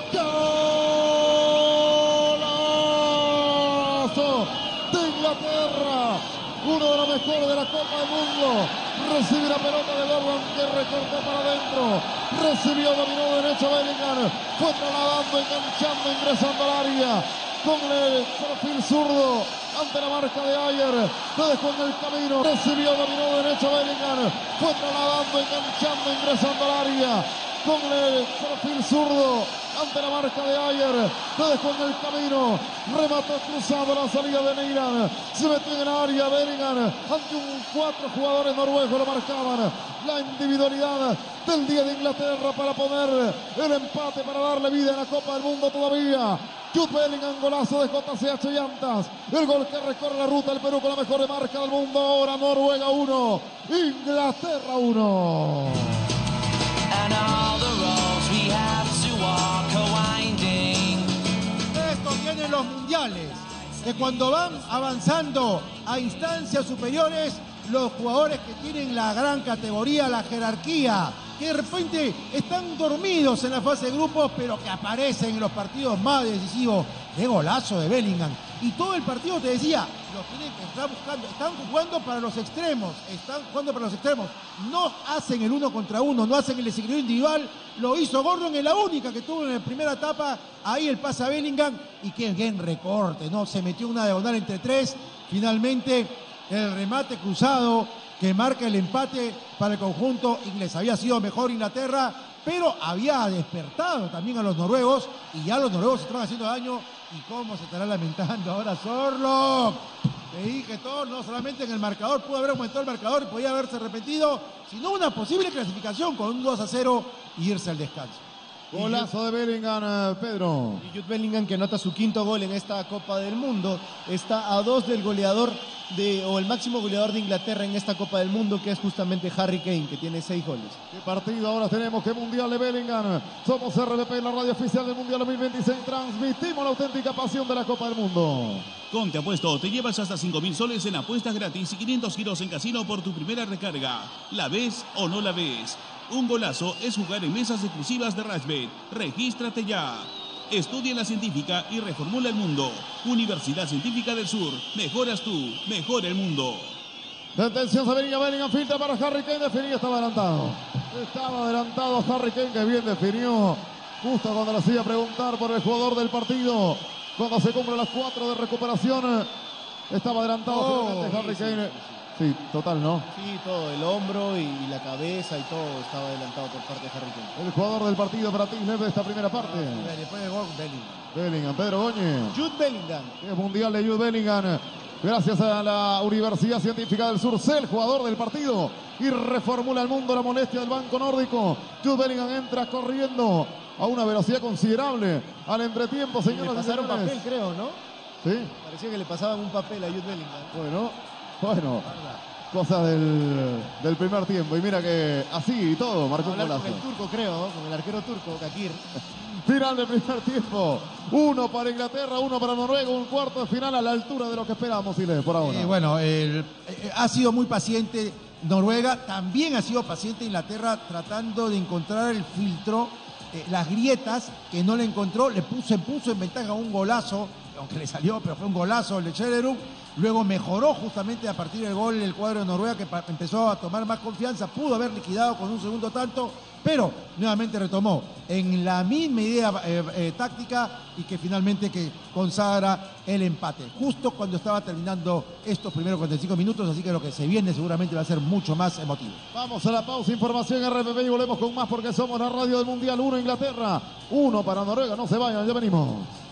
¡Golazo de Inglaterra! Uno de los mejores de la Copa del Mundo. Recibe la pelota de Gordon que recortó para adentro. Recibió, dominó derecho Bellingham. Fue trasladando, enganchando, ingresando al área. Con el perfil zurdo ante la marca de Ayer. Lo dejó en el camino. Recibió, dominó derecho Bellingham. Fue trasladando, enganchando, ingresando al área. Con el perfil zurdo ante la marca de Ayer. Lo dejó en el camino. Remató cruzado la salida de Neyland. Se metió en el área Bellingham. Ante cuatro jugadores noruegos lo marcaban. La individualidad del día de Inglaterra para poner el empate, para darle vida a la Copa del Mundo todavía. Jude Bellingham, golazo de JCH Llantas. El gol que recorre la ruta del Perú con la mejor marca del mundo. Ahora Noruega 1, Inglaterra 1. Esto tienen los mundiales, que cuando van avanzando a instancias superiores, los jugadores que tienen la gran categoría, la jerarquía, que de repente están dormidos en la fase de grupos, pero que aparecen en los partidos más decisivos. ¡Qué golazo de Bellingham! Y todo el partido te decía, lo tienen que estar buscando, están jugando para los extremos, no hacen el uno contra uno, no hacen el desequilibrio individual. Lo hizo Gordon en la única que tuvo en la primera etapa, ahí el pase a Bellingham, y qué bien recorte, ¿no? Se metió una diagonal entre tres, finalmente el remate cruzado que marca el empate para el conjunto inglés. Había sido mejor Inglaterra, pero había despertado también a los noruegos, y ya los noruegos se estaban haciendo daño. ¿Y cómo se estará lamentando ahora Zorlok? Te dije todo, no solamente en el marcador, pudo haber aumentado el marcador y podía haberse repetido, sino una posible clasificación con un 2-0 y irse al descanso. Golazo de Bellingham, Pedro. Y Jude Bellingham, que anota su quinto gol en esta Copa del Mundo, está a 2 del goleador o el máximo goleador de Inglaterra en esta Copa del Mundo, que es justamente Harry Kane, que tiene 6 goles. ¿Qué partido ahora tenemos? ¿Qué mundial de Bellingham? Somos RBP, la radio oficial del Mundial 2026. Transmitimos la auténtica pasión de la Copa del Mundo. Con Te Apuesto te llevas hasta 5.000 soles en apuestas gratis y 500 giros en casino por tu primera recarga. ¿La ves o no la ves? Un golazo es jugar en mesas exclusivas de Rashbet. Regístrate ya. Estudia la científica y reformula el mundo. Universidad Científica del Sur. Mejoras tú, mejora el mundo. Atención, se venía Bellingham, filtra para Harry Kane, definió, estaba adelantado. Estaba adelantado Harry Kane, que bien definió. Justo cuando le hacía preguntar por el jugador del partido. Cuando se cumplen las 4 de recuperación. Estaba adelantado finalmente Harry Kane. Sí, total, ¿no? Sí, todo, el hombro y la cabeza y todo estaba adelantado por parte de Harry Kane. El jugador del partido para ti, de esta primera parte. Después de gol, Bellingham. Bellingham, Pedro Goñi. Jude Bellingham. Es mundial de Jude Bellingham. Gracias a la Universidad Científica del Sur, el jugador del partido. Y reformula el mundo, la molestia del banco nórdico. Jude Bellingham entra corriendo a una velocidad considerable al entretiempo, señoras y señores. Le pasaron papel, creo, ¿no? Sí. Parecía que le pasaban un papel a Jude Bellingham. Bueno, cosas del primer tiempo. Y mira que así y todo, marcó un golazo. Con el turco, creo, ¿no? Con el arquero turco, Kakir. Final del primer tiempo. 1 para Inglaterra, 1 para Noruega. Un cuarto de final a la altura de lo que esperamos, Siles, por ahora. Bueno, ha sido muy paciente Noruega. También ha sido paciente Inglaterra tratando de encontrar el filtro. Las grietas que no le encontró. Se puso en ventaja un golazo, aunque le salió, pero fue un golazo el de Cheleruk. Luego mejoró justamente a partir del gol el cuadro de Noruega, que empezó a tomar más confianza, pudo haber liquidado con un segundo tanto, pero nuevamente retomó en la misma idea táctica y que finalmente que consagra el empate, justo cuando estaba terminando estos primeros 45 minutos, así que lo que se viene seguramente va a ser mucho más emotivo. Vamos a la pausa, información RPP y volvemos con más porque somos la radio del Mundial. 1 Inglaterra, 1 para Noruega, no se vayan, ya venimos.